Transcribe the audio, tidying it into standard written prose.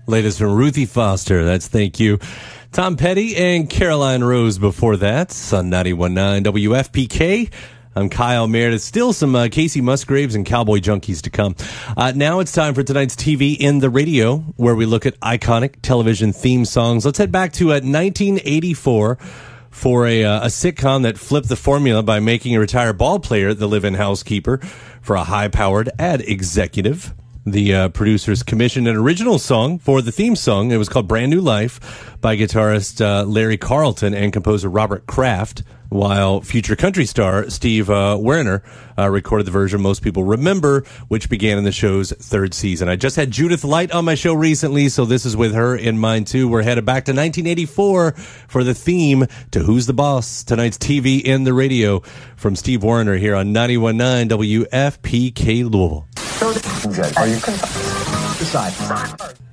Latest from Ruthie Foster. That's Thank You. Tom Petty and Caroline Rose before that on 91.9 WFPK. I'm Kyle Meredith. Still some Casey Musgraves and Cowboy Junkies to come. Now it's time for tonight's TV in the Radio, where we look at iconic television theme songs. Let's head back to 1984 for a sitcom that flipped the formula by making a retired ball player the live-in housekeeper for a high-powered ad executive. The producers commissioned an original song for the theme song. It was called Brand New Life by guitarist Larry Carlton and composer Robert Kraft, while future country star Steve Werner recorded the version most people remember, which began in the show's third season. I just had Judith Light on my show recently, so this is with her in mind too. We're headed back to 1984 for the theme to Who's the Boss? Tonight's TV in the Radio from Steve Werner here on 91.9 WFPK Louisville. Are you decide?